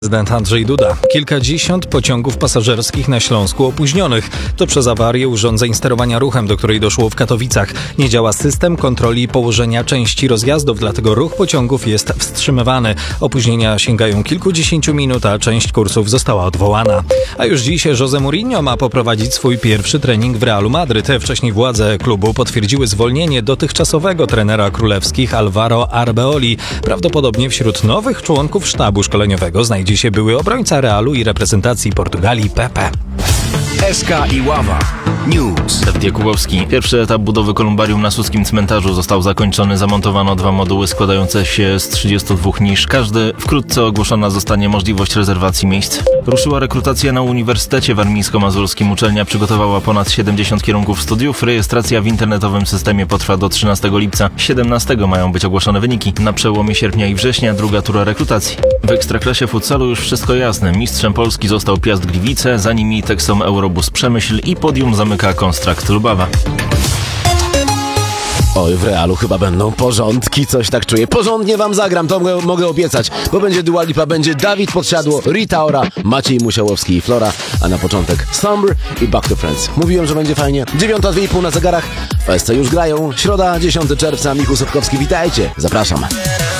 Prezydent Andrzej Duda. Kilkadziesiąt pociągów pasażerskich na Śląsku opóźnionych. To przez awarię urządzeń sterowania ruchem, do której doszło w Katowicach. Nie działa system kontroli położenia części rozjazdów, dlatego ruch pociągów jest wstrzymywany. Opóźnienia sięgają kilkudziesięciu minut, a część kursów została odwołana. A już dziś José Mourinho ma poprowadzić swój pierwszy trening w Realu Madryt. Wcześniej władze klubu potwierdziły zwolnienie dotychczasowego trenera królewskich Alvaro Arbeoli. Prawdopodobnie wśród nowych członków sztabu szkoleniowego znajdzie się były obrońca Realu i reprezentacji Portugalii Pepe. SK i Ława News. Dawid Jakubowski. Pierwszy etap budowy kolumbarium na Suskim Cmentarzu został zakończony. Zamontowano 2 moduły składające się z 32 nisz. Każdy. Wkrótce ogłoszona zostanie możliwość rezerwacji miejsc. Ruszyła rekrutacja na Uniwersytecie Warmińsko-Mazurskim. Uczelnia przygotowała ponad 70 kierunków studiów. Rejestracja w internetowym systemie potrwa do 13 lipca. 17 mają być ogłoszone wyniki. Na przełomie sierpnia i września druga tura rekrutacji. W Ekstraklasie futsalu już wszystko jasne. Mistrzem Polski został Piast Gliwice, za nimi Texom Eurobus Przemyśl i podium zamyka Konstrakt Lubawa. Oj, w Realu chyba będą porządki, coś tak czuję. Porządnie wam zagram, to mogę obiecać, bo będzie Dua Lipa, będzie Dawid Podsiadło, Rita Ora, Maciej Musiałowski i Flora, a na początek Summer i Back to Friends. Mówiłem, że będzie fajnie. 9:02 na zegarach, w SC już grają. Środa, 10 czerwca, Michał Sotkowski, witajcie, zapraszam.